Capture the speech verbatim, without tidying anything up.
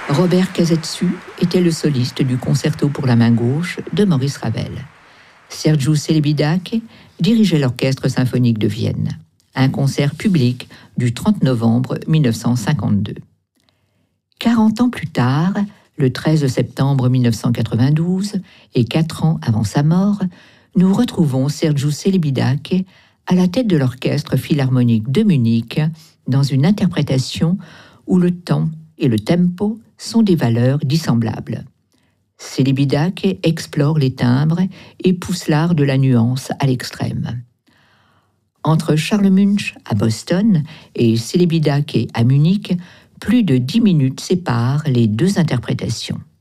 Robert Casetsu était le soliste du concerto pour la main gauche de Maurice Ravel. Sergiu Celibidache dirigeait l'Orchestre symphonique de Vienne. Un concert public du trente novembre mille neuf cent cinquante-deux. quarante ans plus tard, le treize septembre mille neuf cent quatre-vingt-douze, et quatre ans avant sa mort, nous retrouvons Sergiu Celibidache à la tête de l'Orchestre philharmonique de Munich dans une interprétation où le temps et le tempo sont des valeurs dissemblables. Celibidache explore les timbres et pousse l'art de la nuance à l'extrême. Entre Charles Munch à Boston et Celibidache à Munich, plus de dix minutes séparent les deux interprétations.